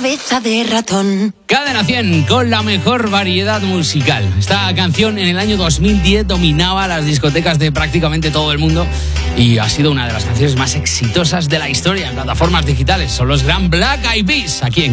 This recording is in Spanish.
cabeza de ratón. Cadena 100 con la mejor variedad musical. Esta canción en el año 2010 dominaba las discotecas de prácticamente todo el mundo y ha sido una de las canciones más exitosas de la historia en plataformas digitales. Son los Gran Black Eyed Peas, aquí en